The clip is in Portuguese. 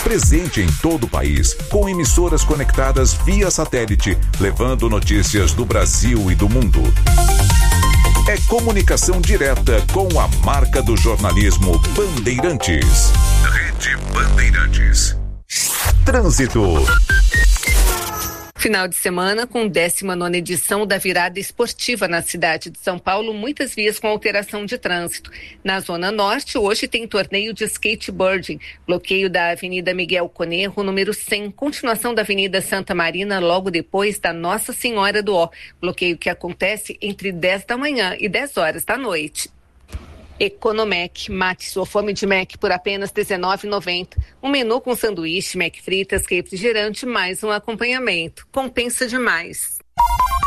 presente em todo o país, com emissoras conectadas via satélite, levando notícias do Brasil e do mundo. É comunicação direta com a marca do jornalismo Bandeirantes. Rede Bandeirantes. Trânsito. Final de semana com 19ª edição da virada esportiva na cidade de São Paulo, muitas vias com alteração de trânsito. Na Zona Norte, hoje tem torneio de skateboarding, bloqueio da Avenida Miguel Conerro, número 100, continuação da Avenida Santa Marina, logo depois da Nossa Senhora do Ó, bloqueio que acontece entre 10 da manhã e 10 horas da noite. Economec, mate sua fome de Mac por apenas R$19,90. Um menu com sanduíche, Mac fritas, refrigerante, mais um acompanhamento. Compensa demais.